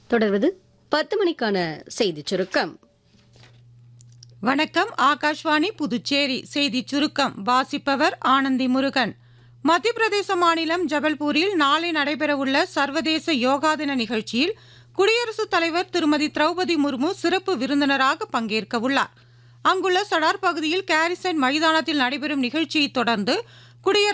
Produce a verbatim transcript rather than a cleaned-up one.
தொடர்வது பத்து மணிக்கான செய்திச் சுருக்கம். வணக்கம். ஆகாஷ்வாணி புதுச்சேரி செய்திச் சுருக்கம் வாசிப்பவர் ஆனந்தி முருகன். மத்திய பிரதேச மாநிலம் ஜபல்பூரில் நாளை நடைபெறவுள்ள சர்வதேச யோகா தின நிகழ்ச்சியில் குடியரசுத் தலைவர் திருமதி திரௌபதி முர்மு சிறப்பு விருந்தினராக பங்கேற்க உள்ளார். அங்குள்ள சடார் பகுதியில் கேரிசன் மைதானத்தில் நடைபெறும் நிகழ்ச்சியை தொடர்ந்து குடியரசு